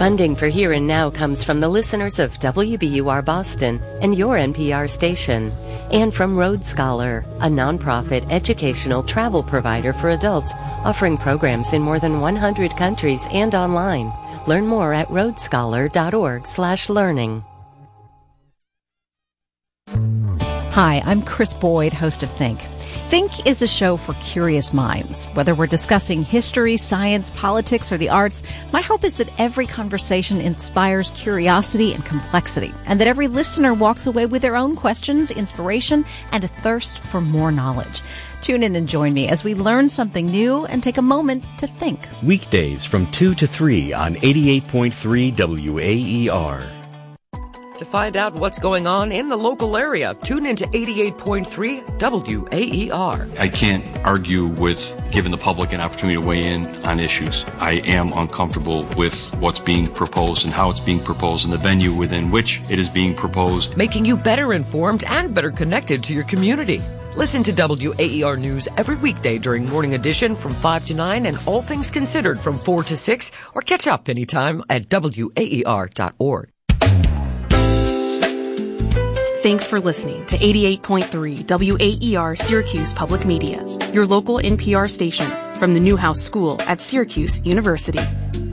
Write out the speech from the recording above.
Funding for Here and Now comes from the listeners of WBUR Boston and your NPR station, and from Road Scholar, a nonprofit educational travel provider for adults offering programs in more than 100 countries and online. Learn more at roadscholar.org/learning. Hi, I'm Chris Boyd, host of Think. Think is a show for curious minds. Whether we're discussing history, science, politics, or the arts, my hope is that every conversation inspires curiosity and complexity, and that every listener walks away with their own questions, inspiration, and a thirst for more knowledge. Tune in and join me as we learn something new and take a moment to think. Weekdays from 2 to 3 on 88.3 WAER. To find out what's going on in the local area, tune into 88.3 WAER. I can't argue with giving the public an opportunity to weigh in on issues. I am uncomfortable with what's being proposed and how it's being proposed and the venue within which it is being proposed. Making you better informed and better connected to your community. Listen to WAER News every weekday during Morning Edition from 5 to 9 and All Things Considered from 4 to 6, or catch up anytime at WAER.org. Thanks for listening to 88.3 WAER Syracuse Public Media, your local NPR station from the Newhouse School at Syracuse University.